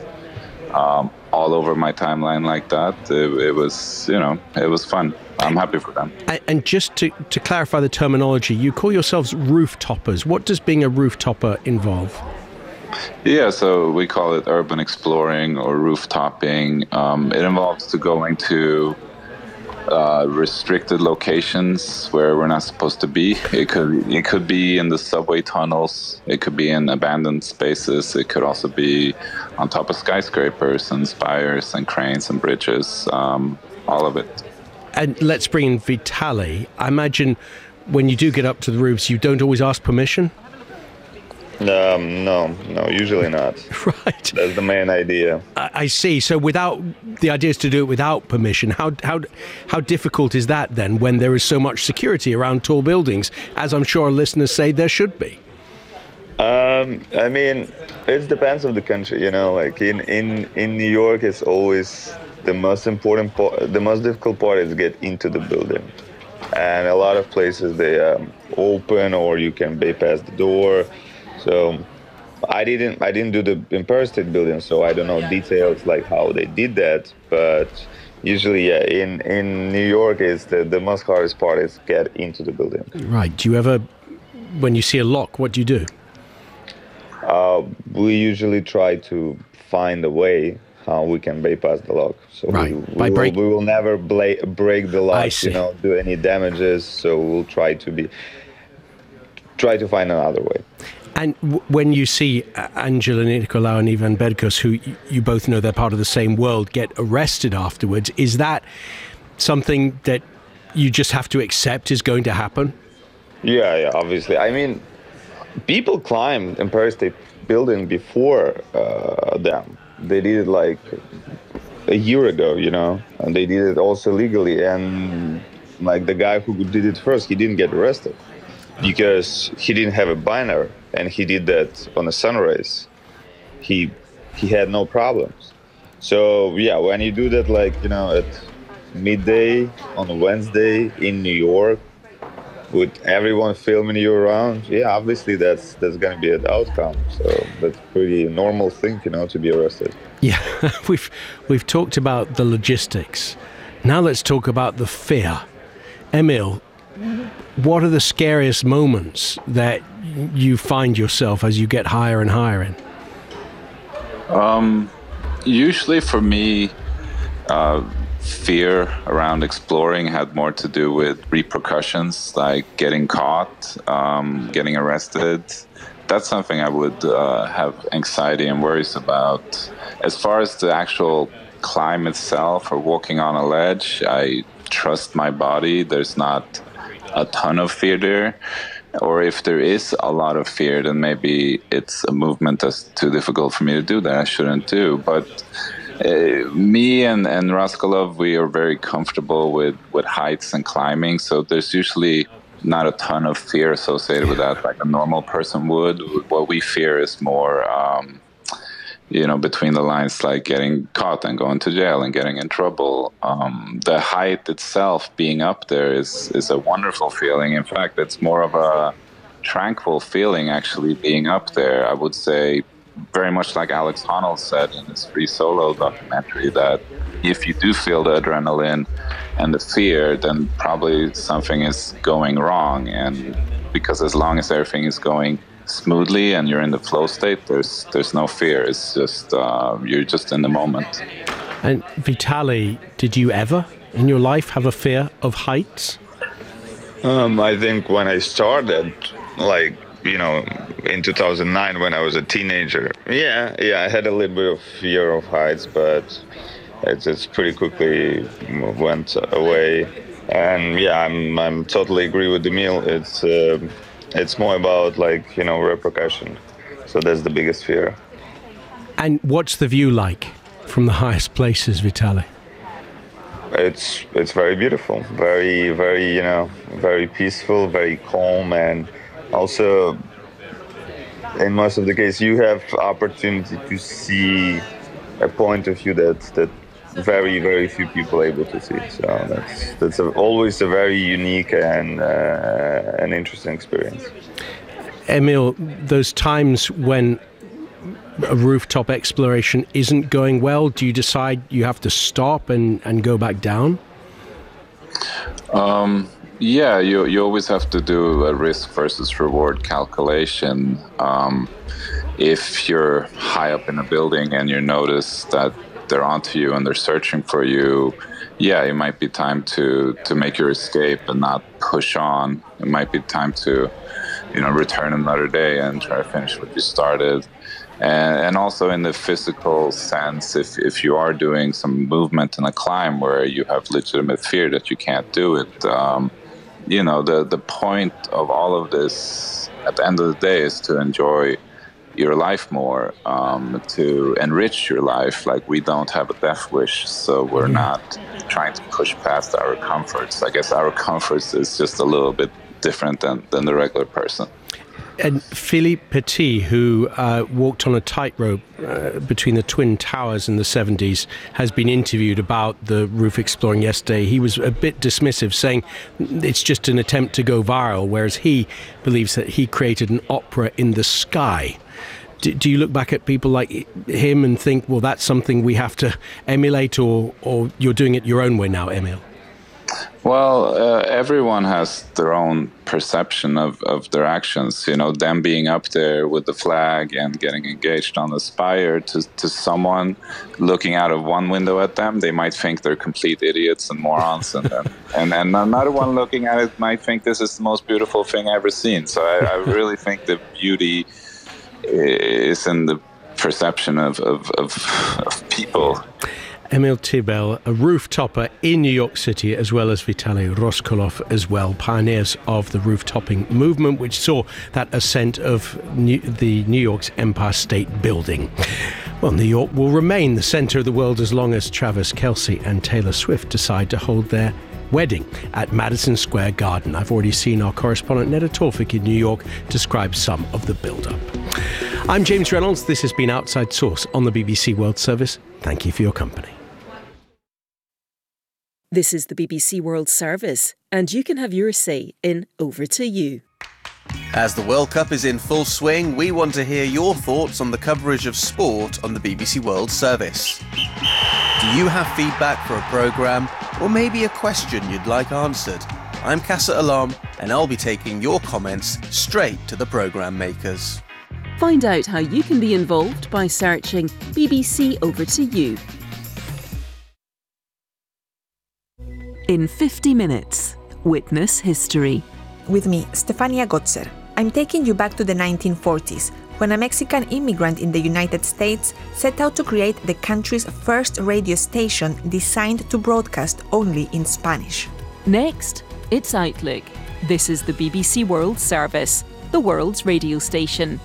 um, all over my timeline like that, it, it was, you know, it was fun. I'm happy for them. And, and just to, to clarify the terminology, you call yourselves roof-toppers. What does being a roof-topper involve? Yeah, so we call it urban exploring or roof-topping. Um, it involves to going to uh, restricted locations where we're not supposed to be. It could it could be in the subway tunnels. It could be in abandoned spaces. It could also be on top of skyscrapers and spires and cranes and bridges. Um, all of it. And let's bring in Vitaly. I imagine when you do get up to the roofs, you don't always ask permission? Um, no, no, usually not. Right. That's the main idea. I, I see. So without the idea is to do it without permission. How how how difficult is that then when there is so much security around tall buildings, as I'm sure listeners say there should be? Um, I mean, it depends on the country, you know, like in, in, in New York, it's always the most important part, the most difficult part is get into the building. And a lot of places they um, open or you can bypass the door. So I didn't I didn't do the Empire State Building, so I don't know details like how they did that. But usually, yeah, in, in New York, is the, the most hardest part is get into the building. Right. Do you ever, when you see a lock, what do you do? Uh, we usually try to find a way how we can bypass the lock. So right. we, we, By will, break- we will never bla- break the lock, I see. you know, do any damages. So we'll try to be try to find another way. And w- when you see uh, Angela Nicolau and Ivan Berkos, who y- you both know they're part of the same world, get arrested afterwards, is that something that you just have to accept is going to happen? Yeah, yeah, obviously. I mean, people climbed Empire State Building before uh, them. They did it like a year ago, you know, and they did it also legally. And like the guy who did it first, he didn't get arrested because he didn't have a banner, and he did that on a sunrise. He he had no problems. So yeah, when you do that, like, you know, at midday on a Wednesday in New York, with everyone filming you around, yeah, obviously that's that's going to be an outcome. So that's pretty normal thing, you know, to be arrested. Yeah, we've we've talked about the logistics. Now let's talk about the fear. Emil, what are the scariest moments that you find yourself as you get higher and higher in? Um, usually for me, uh, fear around exploring had more to do with repercussions, like getting caught, um, getting arrested. That's something I would uh, have anxiety and worries about. As far as the actual climb itself or walking on a ledge, I trust my body. There's not a ton of fear there. Or if there is a lot of fear, then maybe it's a movement that's too difficult for me to do that I shouldn't do. But Uh, me and, and Raskolov, we are very comfortable with, with heights and climbing, so there's usually not a ton of fear associated with that like a normal person would. What we fear is more, um, you know, between the lines, like getting caught and going to jail and getting in trouble. Um, the height itself, being up there, is, is a wonderful feeling. In fact, it's more of a tranquil feeling, actually, being up there. I would say, very much like Alex Honnold said in his Free Solo documentary, that if you do feel the adrenaline and the fear, then probably something is going wrong. And because as long as everything is going smoothly and you're in the flow state, there's there's no fear. It's just uh, you're just in the moment. And Vitali, did you ever in your life have a fear of heights? Um, I think when I started, like, you know, in two thousand nine when I was a teenager, yeah, yeah, I had a little bit of fear of heights, but it's it's pretty quickly went away. And yeah, I'm I'm totally agree with Emil. It's uh, it's more about, like, you know, repercussion. So that's the biggest fear. And what's the view like from the highest places, Vitali? It's it's very beautiful, very very you know very peaceful, very calm, and also, in most of the case, you have opportunity to see a point of view that that very, very few people are able to see. So that's that's a, always a very unique and uh, an interesting experience. Emil, those times when a rooftop exploration isn't going well, do you decide you have to stop and, and go back down? Um. Yeah, you you always have to do a risk versus reward calculation. Um, if you're high up in a building and you notice that they're onto you and they're searching for you, yeah, it might be time to, to make your escape and not push on. It might be time to, you know, return another day and try to finish what you started. And, and also in the physical sense, if, if you are doing some movement in a climb where you have legitimate fear that you can't do it, um, you know, the, the point of all of this at the end of the day is to enjoy your life more, um, to enrich your life. Like, we don't have a death wish, so we're not trying to push past our comforts. I guess our comforts is just a little bit different than, than the regular person. And Philippe Petit, who uh, walked on a tightrope uh, between the Twin Towers in the seventies, has been interviewed about the roof exploring yesterday. He was a bit dismissive, saying it's just an attempt to go viral, whereas he believes that he created an opera in the sky. Do, do you look back at people like him and think, well, that's something we have to emulate, or, or you're doing it your own way now, Emil? Well, uh, everyone has their own perception of, of their actions. You know, them being up there with the flag and getting engaged on the spire, to, to someone looking out of one window at them, they might think they're complete idiots and morons. And then, and then another one looking at it might think this is the most beautiful thing I've ever seen. So I, I really think the beauty is in the perception of, of, of, of people. Emil Tibel, a roof topper in New York City, as well as Vitaly Roskolov as well, pioneers of the roof topping movement, which saw that ascent of New, the New York's Empire State Building. Well, New York will remain the centre of the world as long as Travis Kelce and Taylor Swift decide to hold their wedding at Madison Square Garden. I've already seen our correspondent Neda Tawfik in New York describe some of the build-up. I'm James Reynolds. This has been Outside Source on the B B C World Service. Thank you for your company. This is the B B C World Service, and you can have your say in Over to You. As the World Cup is in full swing, we want to hear your thoughts on the coverage of sport on the B B C World Service. Do you have feedback for a programme, or maybe a question you'd like answered? I'm Casa Alam, and I'll be taking your comments straight to the programme makers. Find out how you can be involved by searching B B C Over to You. In fifty minutes, witness history. With me, Stefania Gotzer. I'm taking you back to the nineteen forties, when a Mexican immigrant in the United States set out to create the country's first radio station designed to broadcast only in Spanish. Next, it's Outlook. This is the B B C World Service, the world's radio station.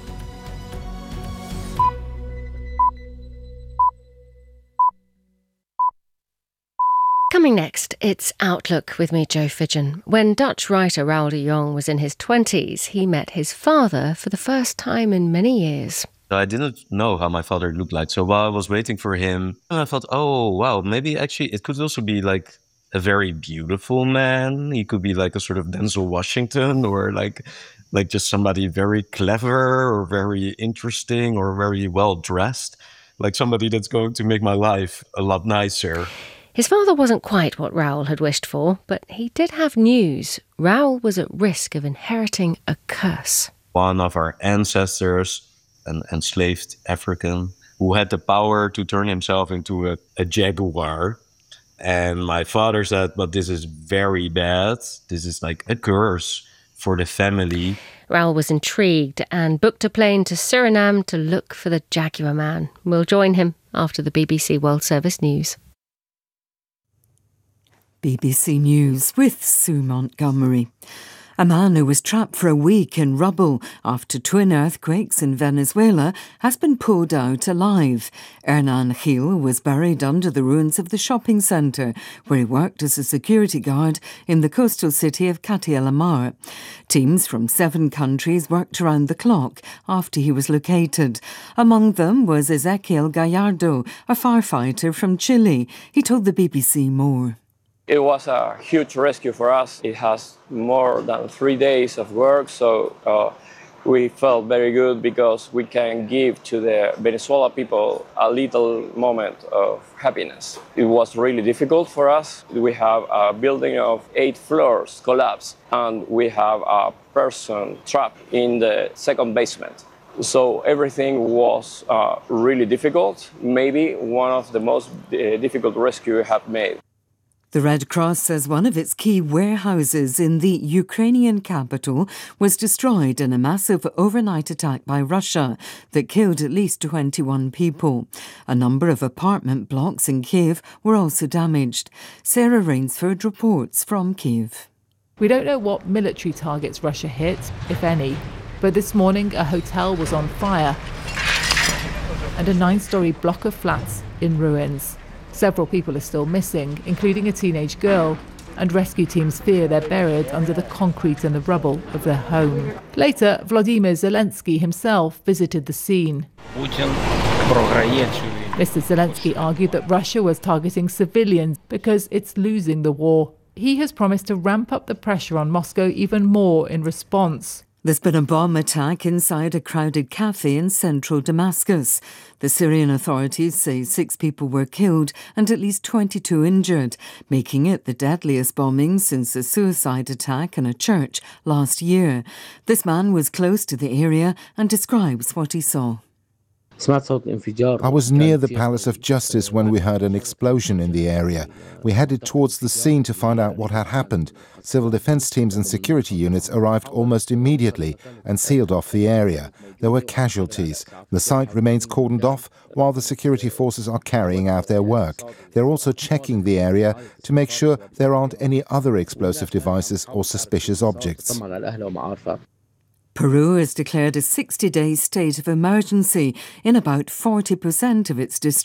Coming next, it's Outlook with me, Jo Fidgen. When Dutch writer Raoul de Jong was in his twenties, he met his father for the first time in many years. I didn't know how my father looked like, so while I was waiting for him, I thought, oh, wow, maybe actually it could also be like a very beautiful man. He could be like a sort of Denzel Washington, or like like just somebody very clever or very interesting or very well-dressed, like somebody that's going to make my life a lot nicer. His father wasn't quite what Raoul had wished for, but he did have news. Raoul was at risk of inheriting a curse. One of our ancestors, an enslaved African, who had the power to turn himself into a, a jaguar. And my father said, but this is very bad. This is like a curse for the family. Raoul was intrigued and booked a plane to Suriname to look for the Jaguar Man. We'll join him after the B B C World Service News. B B C News with Sue Montgomery. A man who was trapped for a week in rubble after twin earthquakes in Venezuela has been pulled out alive. Hernan Gil was buried under the ruins of the shopping centre, where he worked as a security guard in the coastal city of Catia la Mar. Teams from seven countries worked around the clock after he was located. Among them was Ezequiel Gallardo, a firefighter from Chile. He told the B B C more. It was a huge rescue for us. It has more than three days of work, so uh, we felt very good because we can give to the Venezuela people a little moment of happiness. It was really difficult for us. We have a building of eight floors collapsed, and we have a person trapped in the second basement. So everything was uh, really difficult, maybe one of the most uh, difficult rescues we have made. The Red Cross says one of its key warehouses in the Ukrainian capital was destroyed in a massive overnight attack by Russia that killed at least twenty-one people. A number of apartment blocks in Kiev were also damaged. Sarah Rainsford reports from Kiev. We don't know what military targets Russia hit, if any. But this morning, a hotel was on fire and a nine-storey block of flats in ruins. Several people are still missing, including a teenage girl, and rescue teams fear they're buried under the concrete and the rubble of their home. Later, Vladimir Zelensky himself visited the scene. Mister Zelensky argued that Russia was targeting civilians because it's losing the war. He has promised to ramp up the pressure on Moscow even more in response. There's been a bomb attack inside a crowded cafe in central Damascus. The Syrian authorities say six people were killed and at least twenty-two injured, making it the deadliest bombing since a suicide attack in a church last year. This man was close to the area and describes what he saw. I was near the Palace of Justice when we heard an explosion in the area. We headed towards the scene to find out what had happened. Civil defense teams and security units arrived almost immediately and sealed off the area. There were casualties. The site remains cordoned off while the security forces are carrying out their work. They're also checking the area to make sure there aren't any other explosive devices or suspicious objects. Peru has declared a sixty-day state of emergency in about forty percent of its districts.